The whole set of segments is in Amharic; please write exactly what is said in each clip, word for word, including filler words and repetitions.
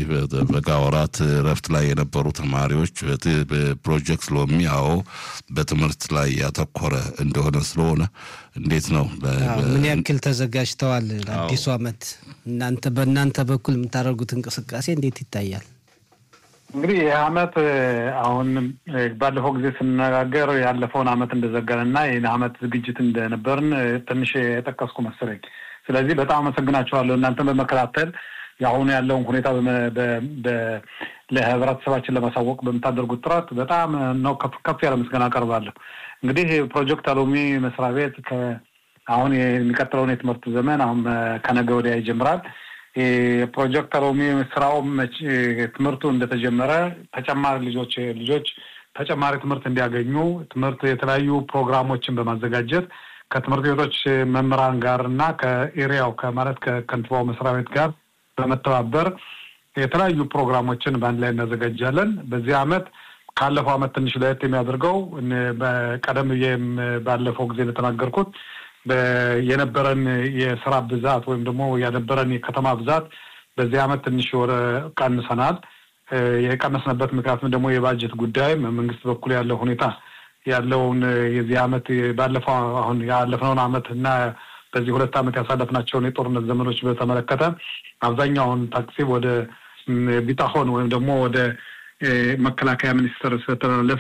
በጋወራት ረፍት ላይ የነበሩ ተማሪዎች በፕሮጀክት ሎሚያው በትምህርት ላይ ያተኮረ እንደሆነ ስለሆነ እንዴት ነው ምን ያክል ተዘጋጅተዋል ለአዲሱ አመት እናንተ በእናንተ በኩል የምታደርጉት እንቅስቃሴ እንዴት ይታያል? እንግዲህ የአመት አሁን ባለፈው ጊዜ ስንነጋገር ያለፈውን አመት እንደዘጋንና ይሄን አመት ዝግጅት እንደነበርን ትንሽ የጠቀስኩ መሰለኝ። ስለዚህ በጣም አመሰግናችኋለሁ እናንተን በመከታተል ያሁን ያለውን ሁኔታ በ ለህብረተሰባችን ለማሳወቅ በመታደርጉት ጥረት በጣም ነው ከፍ ያለ ምስጋና አቀርባለሁ። እንግዲህ ፕሮጀክት አሎሚ መስሪያ ቤት ከአሁን የሚቀጥለው የትምህርት ዘመን አሁን ከነገ ወዲያ ይጀምራል። የፕሮጀክት አሎሚ ስራው ትምህርቱ እንደተጀመረ ተጨማሪ ልጆች ልጆች ተጨማሪ ትምህርት እንዲያገኙ ትምህርት የተለያዩ ፕሮግራሞችን በማዘጋጀት ከትምህርት ቤቶች መምህራን ጋርና ከኤሪያው ከማለት ከከንትባው መስሪያ ቤት ጋር በመተባበር የተለያዩ ፕሮግራሞችን ባንድ ላይ እናዘጋጃለን። በዚህ አመት ካለፈው አመት ትንሽ ለየት የሚያደርገው በቀደም ባለፈው ጊዜ ለተናገርኩት የነበረን የሥራ ብዛት ወይም ደግሞ የነበረን የከተማ ብዛት በዚህ አመት ትንሽ ወረ ቀንሰናል። የቀነስንበት ምክንያት ደግሞ የባጀት ጉዳይ መንግስት በኩል ያለው ሁኔታ ያለውን የዚህ አመት ባለፈው አሁን ያለፈውን አመት እና በዚህ ሁለት አመት ያሳለፍናቸውን የጦርነት ዘመኖች በተመለከተ አብዛኛውን ታክሲ ወደ ቢታሆን ወይም ደግሞ ወደ መከላከያ ሚኒስቴር ስለተላለፈ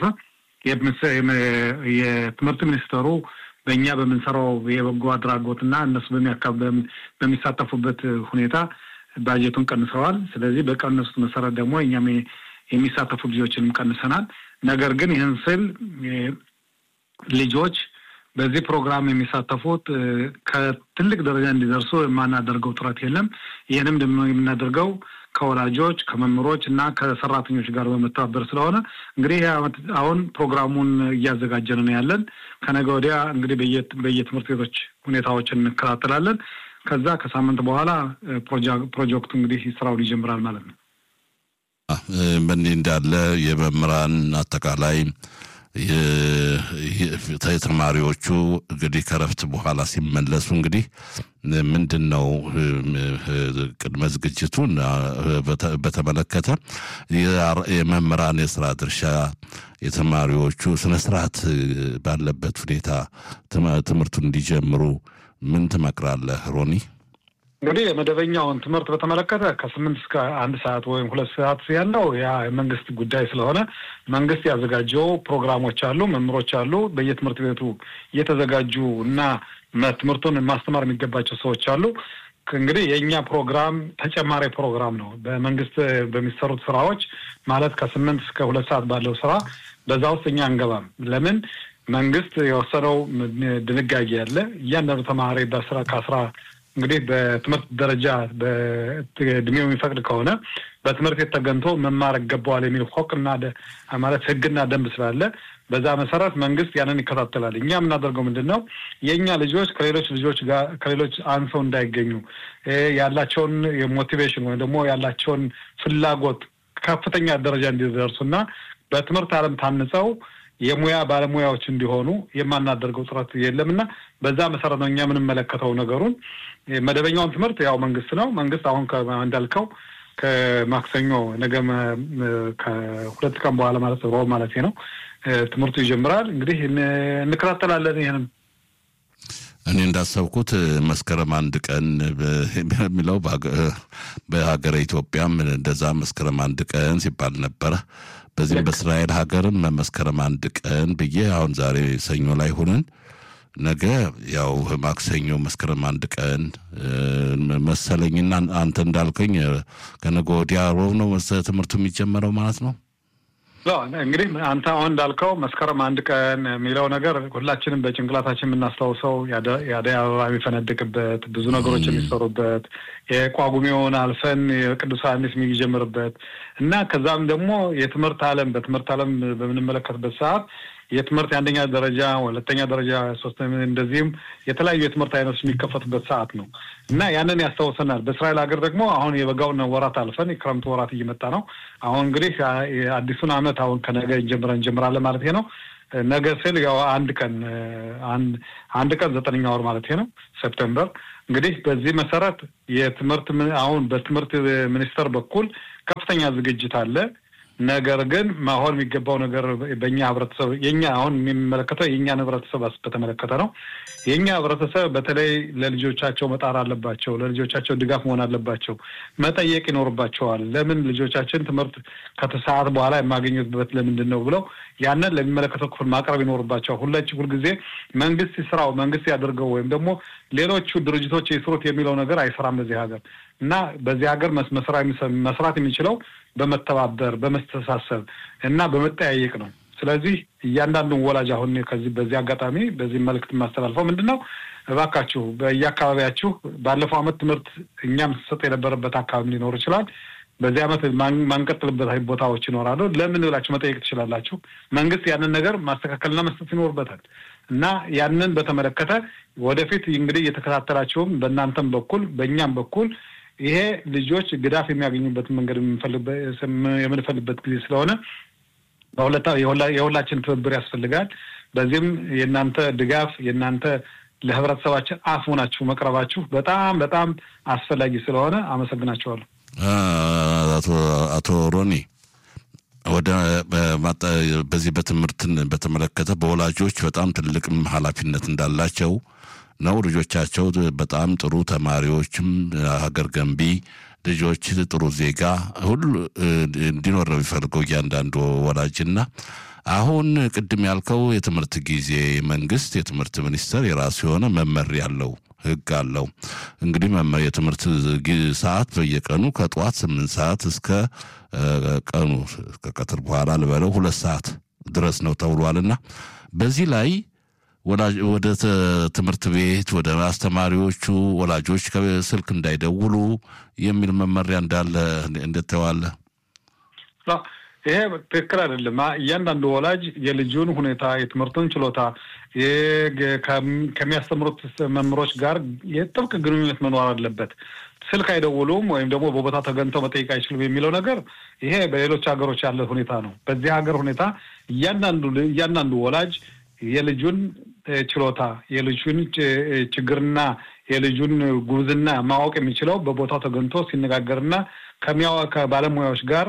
የትምህርት ሚኒስቴሩ በእኛ በመንሰራው የበጎ አድራጎትና እነሱ በሚያካበም በሚሳተፉበት ሁኔታ ባጀቱን ቀንሰዋል። ስለዚህ በቀነሱት መሰረት ደግሞ እኛም የሚሳተፉ ልጆችንም ቀንሰናል። ነገር ግን ይህን ስል ልጆች በዚህ ፕሮግራም የሚሳተፉት ከትልቅ ደረጃ እንዲደርሱ የማናደርገው ጥረት የለም። ይሄንም ደግሞ የምናደርገው ከወላጆች ከመምህሮች እና ከሰራተኞች ጋር በመተባበር ስለሆነ እንግዲህ አሁን ፕሮግራሙን እያዘጋጀን ነው ያለን። ከነገ ወዲያ እንግዲህ በየትምህርት ቤቶች ሁኔታዎችን እንከታተላለን። ከዛ ከሳምንት በኋላ ፕሮጀክቱ እንግዲህ ስራው ይጀምራል ማለት ነው። ምን እንዳለ የመምህራን አጠቃላይ የተማሪዎቹ እንግዲህ ከረፍት በኋላ ሲመለሱ እንግዲህ ምንድነው ቅድመ ዝግጅቱን በተመለከተ የመምህራን የሥራ ድርሻ የተማሪዎቹ ስነ ስርዓት ባለበት ሁኔታ ትምህርቱን እንዲጀምሩ ምን ትመክራለህ ሮኒ? እንግዲህ የመደበኛውን ትምህርት በተመለከተ ከስምንት እስከ አንድ ሰዓት ወይም ሁለት ሰዓት ያለው ያ የመንግስት ጉዳይ ስለሆነ መንግስት ያዘጋጀው ፕሮግራሞች አሉ፣ መምህሮች አሉ፣ በየትምህርት ቤቱ እየተዘጋጁ እና ትምህርቱን ማስተማር የሚገባቸው ሰዎች አሉ። እንግዲህ የኛ ፕሮግራም ተጨማሪ ፕሮግራም ነው። በመንግስት በሚሰሩት ስራዎች ማለት ከስምንት እስከ ሁለት ሰዓት ባለው ስራ በዛ ውስጥ እኛ አንገባም። ለምን? መንግስት የወሰነው ድንጋጌ ያለ እያንዳንዱ ተማሪ በስራ ከአስራ እንግዲህ በትምህርት ደረጃ በእድሜው የሚፈቅድ ከሆነ በትምህርት ቤት ተገንቶ መማር ይገባዋል የሚል ህግና ማለት ህግና ደንብ ስላለ በዛ መሰረት መንግስት ያንን ይከታተላል። እኛ የምናደርገው ምንድነው የኛ ልጆች ከሌሎች ልጆች ጋር ከሌሎች አንሰው እንዳይገኙ ያላቸውን የሞቲቬሽን ወይ ደግሞ ያላቸውን ፍላጎት ከፍተኛ ደረጃ እንዲደርሱና በትምህርት ዓለም ታንጸው የሙያ ባለሙያዎች እንዲሆኑ የማናደርገው ጥረት የለምና በዛ መሰረት ነው እኛ ምን መለከተው ነገሩን። መደበኛውን ትምህርት ያው መንግስት ነው መንግስት አሁን እንዳልከው ከማክሰኞ ነገ ከሁለት ቀን በኋላ ማለት ነው ማለት ነው ትምህርቱ ይጀምራል። እንግዲህ እንከታተላለን። ይሄንን እኔ እንዳሰብኩት መስከረም አንድ ቀን በሚለው በሀገረ ኢትዮጵያም እንደዛ መስከረም አንድ ቀን ሲባል ነበር። በዚህ በእስራኤል ሀገርም መስከረም አንድ ቀን ብዬ አሁን ዛሬ ሰኞ ላይ ሆነን ነገ ያው ማክሰኞ መስከረም አንድ ቀን መሰለኝና አንተ እንዳልከኝ ከነገ ወዲያ ሮብ ነው ትምህርቱ የሚጀመረው ማለት ነው። لا እንግዲህ አንተ አሁን እንዳልከው መስከረም አንድ ቀን የሚለው ነገር ሁላችንም በጭንቅላታችን የምናስተውሰው ያዳይ አበባ የሚፈነድቅበት ብዙ ነገሮች የሚሰሩበት የቋጉሜውን አልፈን የቅዱስ ዮሐንስ የሚጀምርበት እና ከዛም ደግሞ የትምህርት ዓለም በትምህርት ዓለም በምንመለከትበት ሰዓት የትምህርት አንደኛ ደረጃ ሁለተኛ ደረጃ ሶስተኛ እንደዚህም የተለያዩ የትምህርት አይነቶች የሚከፈቱበት ሰዓት ነው እና ያንን ያስተውሰናል። በእስራኤል ሀገር ደግሞ አሁን የበጋውን ወራት አልፈን የክረምቱ ወራት እየመጣ ነው። አሁን እንግዲህ አዲሱን አመት አሁን ከነገ ጀምረን ጀምራለን ማለት ነው። ነገ ስል ያው አንድ ቀን አንድ አንድ ቀን ዘጠነኛ ወር ማለት ነው ሴፕቴምበር። እንግዲህ በዚህ መሰረት የትምህርት አሁን በትምህርት ሚኒስቴር በኩል ከፍተኛ ዝግጅት አለ ነገር ግን ማሆን የሚገባው ነገር በእኛ ህብረተሰብ የኛ አሁን የሚመለከተው የኛ ህብረተሰብ በተመለከተ ነው የኛ ህብረተሰብ በተለይ ለልጆቻቸው መጣር አለባቸው ለልጆቻቸው ድጋፍ መሆን አለባቸው መጠየቅ ይኖርባቸዋል ለምን ልጆቻችን ትምህርት ከተሰዓት በኋላ የማገኙበት ለምንድን ነው ብለው ያንን ለሚመለከተው ክፍል ማቅረብ ይኖርባቸዋል ሁላችሁ ሁሉ ጊዜ መንግስት ይስራው መንግስት ያደርገው ወይም ደግሞ ሌሎች ድርጅቶች ይስሩት የሚለው ነገር አይሰራም በዚህ ሀገር እና በዚህ ሀገር መስራት የሚችለው በመተባበር በመስተሳሰብ እና በመጠያየቅ ነው ስለዚህ እያንዳንዱን ወላጅ አሁን ከዚህ በዚህ አጋጣሚ በዚህ መልእክት ማስተላለፈው ምንድነው እባካችሁ በየአካባቢያችሁ ባለፈው አመት ትምህርት እኛም ሰጥ የነበረበት አካባቢ ሊኖር ይችላል በዚህ አመት ማንቀጥልበት ቦታዎች ይኖራሉ ለምን ብላችሁ መጠየቅ ትችላላችሁ መንግስት ያንን ነገር ማስተካከልና መስጠት ይኖርበታል እና ያንን በተመለከተ ወደፊት እንግዲህ የተከታተላችሁም በእናንተም በኩል በእኛም በኩል ይሄ ልጆች ግዳፍ የሚያገኙበት መንገድ የምንፈልበት ጊዜ ስለሆነ በሁለታ የሁላችን ትብብር ያስፈልጋል በዚህም የናንተ ድጋፍ የናንተ ለህብረተሰባችን አፍ ሆናችሁ መቅረባችሁ በጣም በጣም አስፈላጊ ስለሆነ አመሰግናችኋለሁ አቶ አቶ ሮኒ ወደ በዚህ በትምህርትን በተመለከተ በወላጆች በጣም ትልቅ ኃላፊነት እንዳላቸው ነው ልጆቻቸው በጣም ጥሩ ተማሪዎችም ሀገር ገንቢ ልጆች ጥሩ ዜጋ ሁሉ እንዲኖር ነው የሚፈልገው እያንዳንዱ ወላጅና አሁን ቅድም ያልከው የትምህርት ጊዜ መንግስት የትምህርት ሚኒስቴር የራሱ የሆነ መመሪያ ያለው ህግ አለው እንግዲህ መመሪያ የትምህርት ሰዓት በየቀኑ ከጧት ስምንት ሰዓት እስከ ቀኑ ከቀትር በኋላ ለበለው ሁለት ሰዓት ድረስ ነው ተብሏልና በዚህ ላይ ወላጅ ወደ ትምህርት ቤት ወደ አስተማሪዎቹ ወላጆች ከስልክ እንዳይደውሉ የሚል መመሪያ እንዳለ እንደተዋለ ይሄ ትክክል አይደለም እያንዳንዱ ወላጅ የልጁን ሁኔታ የትምህርቱን ችሎታ ከሚያስተምሩት መምህሮች ጋር የጥብቅ ግንኙነት መኖር አለበት ስልክ አይደውሉም ወይም ደግሞ በቦታ ተገንተው መጠየቅ አይችሉም የሚለው ነገር ይሄ በሌሎች ሀገሮች ያለ ሁኔታ ነው በዚህ ሀገር ሁኔታ እያንዳንዱ እያንዳንዱ ወላጅ የልጁን ችሎታ የልጁን ችግርና የልጁን ጉብዝና ማወቅ የሚችለው በቦታው ተገንቶ ሲነጋገርና ከሚያው ከባለሙያዎች ጋር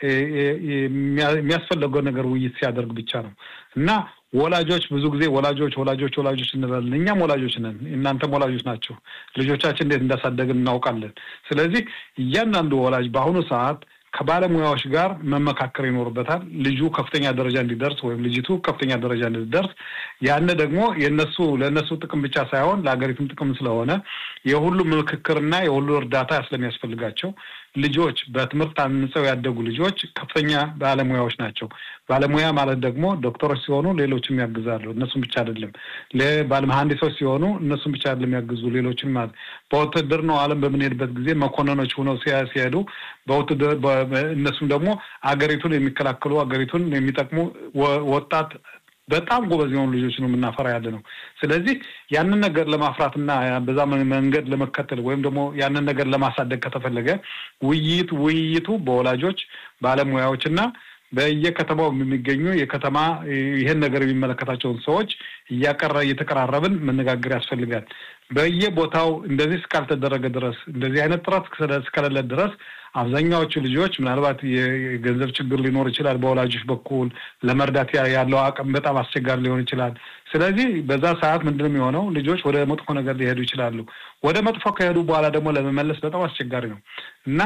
የሚያስፈልገው ነገር ውይይት ሲያደርግ ብቻ ነው እና ወላጆች ብዙ ጊዜ ወላጆች ወላጆች ወላጆች እንላለን እኛም ወላጆች ነን እናንተም ወላጆች ናችሁ ልጆቻችን እንዴት እንዳሳደግን እናውቃለን ስለዚህ እያንዳንዱ ወላጅ በአሁኑ ሰዓት ከባለሙያዎች ጋር መመካከር ይኖርበታል ልጁ ከፍተኛ ደረጃ እንዲደርስ ወይም ልጅቱ ከፍተኛ ደረጃ እንዲደርስ ያነ ደግሞ የነሱ ለነሱ ጥቅም ብቻ ሳይሆን ለሀገሪቱም ጥቅም ስለሆነ የሁሉ ምክክርና የሁሉ እርዳታ ያስፈልጋቸው ልጆች በትምህርት አንጸው ያደጉ ልጆች ከፍተኛ ባለሙያዎች ናቸው ባለሙያ ማለት ደግሞ ዶክተሮች ሲሆኑ ሌሎችም ያግዛሉ እነሱም ብቻ አይደለም ለባለመሐንዲሶች ሲሆኑ እነሱም ብቻ አይደለም ያግዙ ሌሎችም ማለት በውትድርናው ዓለም በምንሄድበት ጊዜ መኮንኖች ሆነው ሲያሲያዱ በውትድር እነሱም ደግሞ አገሪቱን የሚከላከሉ አገሪቱን የሚጠቅሙ ወጣት በጣም ጎበዝ የሆኑ ልጆች ነው ምናፈራ ያለ ነው ስለዚህ ያንን ነገር ለማፍራትና በዛ መንገድ ለመከተል ወይም ደግሞ ያንን ነገር ለማሳደግ ከተፈለገ ውይይት ውይይቱ በወላጆች ባለሙያዎችና በየከተማው የሚገኙ የከተማ ይሄን ነገር የሚመለከታቸውን ሰዎች እያቀረ እየተቀራረብን መነጋገር ያስፈልጋል በየቦታው እንደዚህ ስካልተደረገ ድረስ እንደዚህ አይነት ጥረት እስከሌለ ድረስ አብዛኛዎቹ ልጆች ምናልባት የገንዘብ ችግር ሊኖር ይችላል በወላጆች በኩል ለመርዳት ያለው አቅም በጣም አስቸጋሪ ሊሆን ይችላል ስለዚህ በዛ ሰዓት ምንድነው የሚሆነው ልጆች ወደ መጥፎ ነገር ሊሄዱ ይችላሉ ወደ መጥፎ ከሄዱ በኋላ ደግሞ ለመመለስ በጣም አስቸጋሪ ነው እና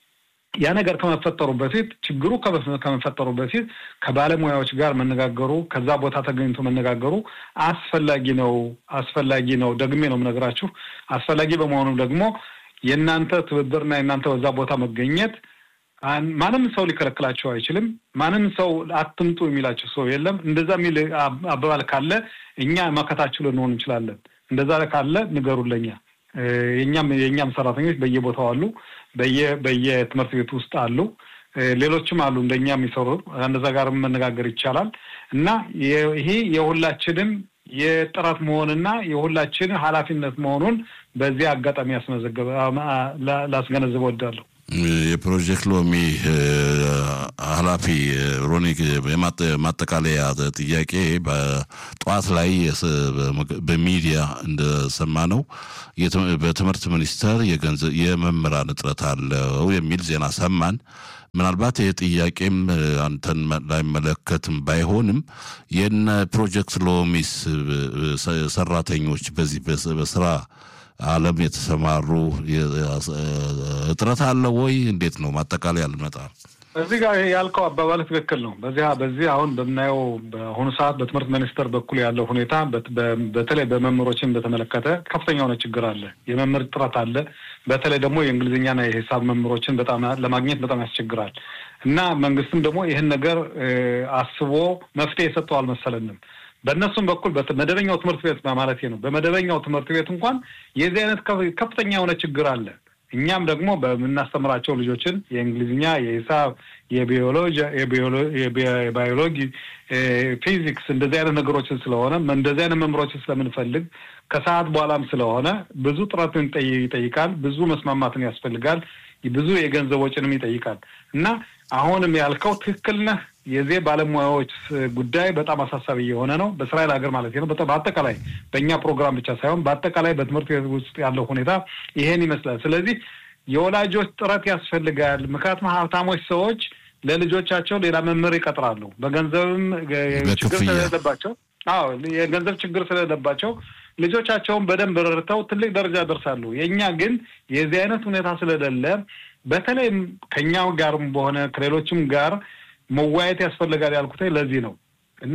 ያ ነገር ከመፈጠሩ በፊት ችግሩ ከመፈጠሩ በፊት ከባለሙያዎች ጋር መነጋገሩ ከዛ ቦታ ተገኝቶ መነጋገሩ አስፈላጊ ነው አስፈላጊ ነው ደግሜ ነው የምነግራችሁ አስፈላጊ በመሆኑ ደግሞ የናንተ ትብብርና የናንተ በዛ ቦታ መገኘት ማንም ሰው ሊከለክላቸው አይችልም ማንም ሰው አትምጡ የሚላቸው ሰው የለም እንደዛ ሚል አባባል ካለ እኛ ማከታችሁ ልንሆን እንችላለን እንደዛ ካለ ንገሩልኛ የኛም የኛም ሰራተኞች በየቦታው አሉ በየ በየትምህርት ቤት ውስጥ አሉ ሌሎችም አሉ እንደኛ የሚሰሩ እንደዛ ጋር መነጋገር ይቻላል እና ይሄ የሁላችንም የጥራት መሆንና የሁላችን ኃላፊነት መሆኑን በዚህ አጋጣሚ ያስመዘገበ ላስገነዝበው ወዳለሁ የፕሮጀክት ሎሚ ኃላፊ ሮኒ የማጠቃለያ ጥያቄ በጧት ላይ በሚዲያ እንደሰማነው በትምህርት ሚኒስቴር የገንዘብ የመምህራን እጥረት አለው የሚል ዜና ሰማን ምናልባት የጥያቄም አንተን ላይ መለከትም ባይሆንም የነ ፕሮጀክት ሎሚስ ሰራተኞች በዚህ በስራ ዓለም የተሰማሩ እጥረት አለ ወይ እንዴት ነው ማጠቃለያ ያልመጣ እዚህ ጋር ያልከው አባባል ትክክል ነው በዚህ በዚህ አሁን በመናየው በአሁኑ ሰዓት በትምህርት ሚኒስቴር በኩል ያለው ሁኔታ በተለይ በመምህሮችን በተመለከተ ከፍተኛ የሆነ ችግር አለ የመምህር ጥረት አለ በተለይ ደግሞ የእንግሊዝኛና የሂሳብ መምህሮችን በጣም ለማግኘት በጣም ያስቸግራል እና መንግስትም ደግሞ ይሄን ነገር አስቦ መፍትሄ የሰጠው አልመሰለንም በእነሱም በኩል በመደበኛው ትምህርት ቤት ማለት ነው በመደበኛው ትምህርት ቤት እንኳን የዚህ አይነት ከፍተኛ የሆነ ችግር አለ እኛም ደግሞ በመናስተምራቸው ልጆችን የእንግሊዝኛ የሂሳብ የቢዮሎጂ የባዮሎጂ ፊዚክስ እንደዚህ አይነት ነገሮችን ስለሆነ እንደዚህ አይነት መምህሮችን ስለምንፈልግ ከሰዓት በኋላም ስለሆነ ብዙ ጥረትን ይጠይቃል ብዙ መስማማትን ያስፈልጋል ብዙ የገንዘብ ወጪንም ይጠይቃል እና አሁንም ያልከው ትክክል ነህ የዚህ ባለሙያዎች ጉዳይ በጣም አሳሳቢ የሆነ ነው በእስራኤል ሀገር ማለት ነው በአጠቃላይ በእኛ ፕሮግራም ብቻ ሳይሆን በአጠቃላይ በትምህርት ቤት ውስጥ ያለው ሁኔታ ይሄን ይመስላል ስለዚህ የወላጆች ጥረት ያስፈልጋል ምክንያቱም ሀብታሞች ሰዎች ለልጆቻቸው ሌላ መምህር ይቀጥራሉ በገንዘብም ችግር ስለሌለባቸው አዎ የገንዘብ ችግር ስለሌለባቸው ልጆቻቸውን በደንብ ረርተው ትልቅ ደረጃ ደርሳሉ የኛ ግን የዚህ አይነት ሁኔታ ስለሌለ በተለይ ከኛው ጋርም በሆነ ከሌሎችም ጋር መዋየት ያስፈልጋል ያልኩት ለዚህ ነው እና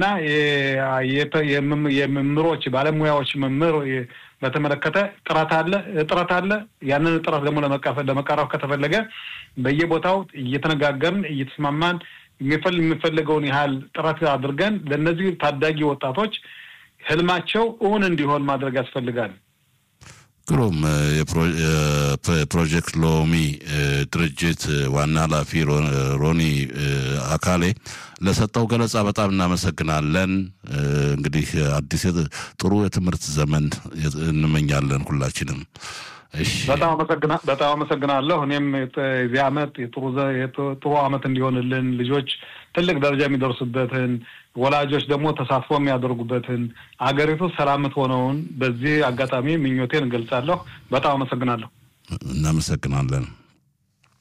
የመምህሮች ባለሙያዎች መምህር በተመለከተ ጥራት አለ ጥራት አለ ያንን ጥራት ደግሞ ለመቃፈል ለመቃረፍ ከተፈለገ በየቦታው እየተነጋገርን እየተስማማን የሚፈልገውን ያህል ጥራት አድርገን ለነዚህ ታዳጊ ወጣቶች ህልማቸው እውን እንዲሆን ማድረግ ያስፈልጋል ግሩም የፕሮጀክት ሎሚ ድርጅት ዋና ኃላፊ ሮኒ አካሌ ለሰጠው ገለጻ በጣም እናመሰግናለን እንግዲህ አዲስ ጥሩ የትምህርት ዘመን እንመኛለን ሁላችንም እሺ በጣም አመሰግናለሁ በጣም አመሰግናለሁ እኔም የዚህ አመት የጥሩ ጥሩ አመት እንዲሆንልን ልጆች ትልቅ ደረጃ የሚደርሱበትን ወላጆች ደግሞ ተሳትፎ የሚያደርጉበትን አገሪቱ ሰላም ሆነውን በዚህ አጋጣሚ ምኞቴን ገልጻለሁ በጣም አመሰግናለሁ እናመሰግናለን